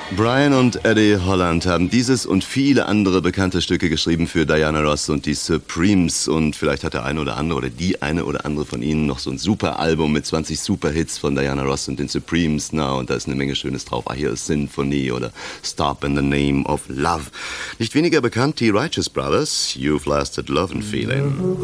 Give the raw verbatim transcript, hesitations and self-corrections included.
Brian und Eddie Holland haben dieses und viele andere bekannte Stücke geschrieben für Diana Ross und die Supremes. Und vielleicht hat der eine oder andere oder die eine oder andere von ihnen noch so ein super Album mit zwanzig Superhits von Diana Ross und den Supremes. Na, und da ist eine Menge Schönes drauf. Ah, hier ist Symphony oder Stop in the Name of Love. Nicht weniger bekannt die Righteous Brothers, You've Lasted Love and Feeling.